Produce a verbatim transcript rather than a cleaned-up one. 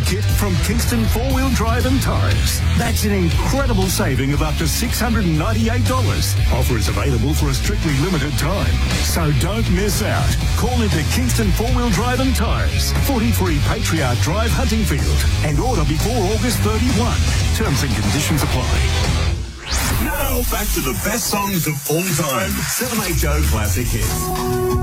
kit from Kingston Four Wheel Drive and Tyres. That's an incredible saving of up to six hundred ninety-eight dollars. Offer is available for a strictly limited time. So don't miss out. Call into Kingston Four Wheel Drive and Tyres, forty-three Patriarch Drive, Huntingfield, and order before August thirty-first. Terms and conditions apply. Now back to the best songs of all time. seven H O Classic Hits.